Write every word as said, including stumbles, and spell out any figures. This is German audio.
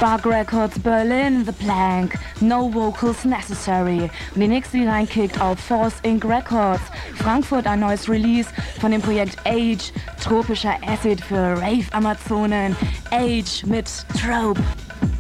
Bug Records Berlin, The Plank, No Vocals Necessary. Und die nächste, die reinkickt auf Force Incorporated Records, Frankfurt, ein neues Release von dem Projekt Age, tropischer Acid für Rave-Amazonen. Age mit Trope.